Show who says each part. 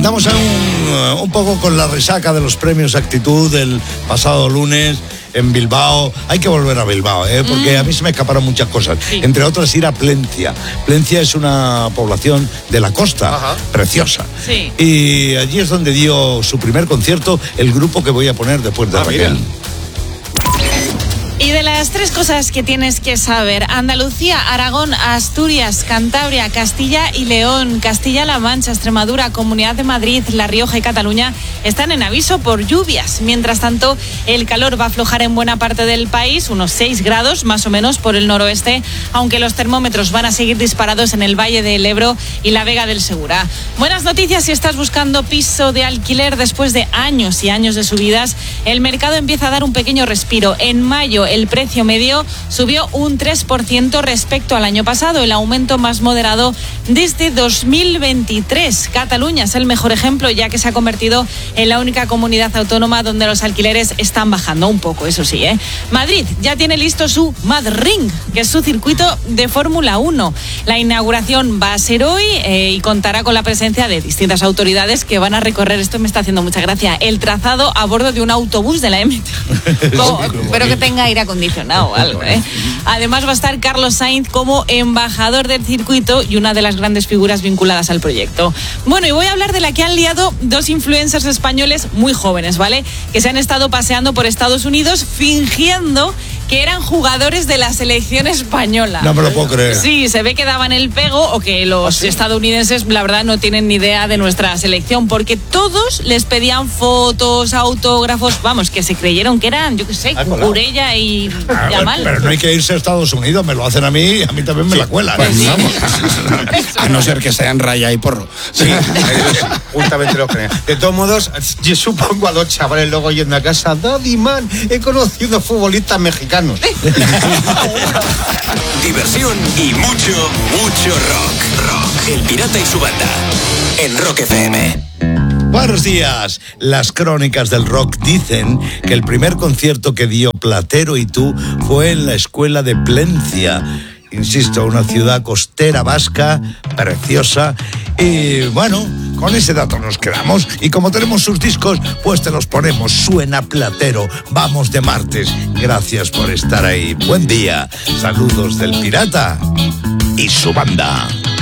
Speaker 1: Andamos un poco con la resaca de los premios Actitud del pasado lunes en Bilbao. Hay que volver a Bilbao, porque a mí se me escaparon muchas cosas. Sí. Entre otras, ir a Plencia. Plencia es una población de la costa, preciosa. Sí. Y allí es donde dio su primer concierto el grupo que voy a poner después de Raquel.
Speaker 2: Mira. Y de las 3 cosas que tienes que saber: Andalucía, Aragón, Asturias, Cantabria, Castilla y León, Castilla-La Mancha, Extremadura, Comunidad de Madrid, La Rioja y Cataluña están en aviso por lluvias. Mientras tanto, el calor va a aflojar en buena parte del país, unos 6 grados más o menos por el noroeste, aunque los termómetros van a seguir disparados en el Valle del Ebro y la Vega del Segura. Buenas noticias si estás buscando piso de alquiler después de años y años de subidas. El mercado empieza a dar un pequeño respiro. En mayo el precio medio subió un 3% respecto al año pasado, el aumento más moderado desde 2023. Cataluña es el mejor ejemplo, ya que se ha convertido en la única comunidad autónoma donde los alquileres están bajando un poco, eso sí, Madrid ya tiene listo su Madring, que es su circuito de Fórmula 1. La inauguración va a ser hoy y contará con la presencia de distintas autoridades que van a recorrer, esto me está haciendo mucha gracia, el trazado a bordo de un autobús de la MT. Espero que tenga aire acondicionado o algo, Además va a estar Carlos Sainz como embajador del circuito y una de las grandes figuras vinculadas al proyecto. Bueno, y voy a hablar de la que han liado 2 influencers españoles muy jóvenes, ¿vale? Que se han estado paseando por Estados Unidos fingiendo que eran jugadores de la selección española.
Speaker 1: No me lo puedo creer.
Speaker 2: Sí, se ve que daban el pego o que los estadounidenses, la verdad, no tienen ni idea de nuestra selección, porque todos les pedían fotos, autógrafos, vamos, que se creyeron que eran, yo qué sé, Cucurella y Yamal.
Speaker 1: Pero no hay que irse a Estados Unidos, me lo hacen a mí también me la cuelan.
Speaker 3: Pues vamos. A no ser que sean raya y porro.
Speaker 4: Sí, justamente lo creo. De todos modos, yo supongo a los chavales luego yendo a casa, Daddy man, he conocido futbolistas mexicanos.
Speaker 5: Diversión y mucho rock. El Pirata y su banda en Rock FM.
Speaker 1: Buenos días. Las crónicas del rock dicen que el primer concierto que dio Platero y tú fue en la escuela de Plencia. Insisto, una ciudad costera vasca, preciosa. Y bueno, con ese dato nos quedamos. Y como tenemos sus discos, pues te los ponemos. Suena Platero. Vamos de martes. Gracias por estar ahí. Buen día. Saludos del Pirata y su banda.